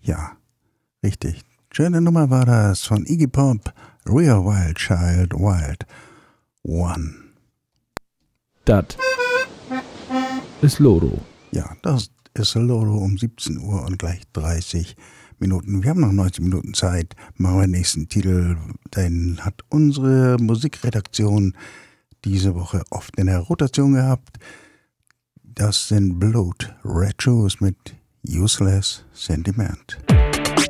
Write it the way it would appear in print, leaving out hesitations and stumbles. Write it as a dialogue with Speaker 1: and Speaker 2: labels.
Speaker 1: Ja, richtig. Schöne Nummer war das von Iggy Pop, Real Wild Child Wild One.
Speaker 2: Das ist Loro.
Speaker 1: Ja, das ist Loro um 17 Uhr und gleich 30 Minuten. Wir haben noch 90 Minuten Zeit. Machen wir den nächsten Titel. Den hat unsere Musikredaktion diese Woche oft in der Rotation gehabt. Das sind Blood Red Shoes mit Useless Sentiment.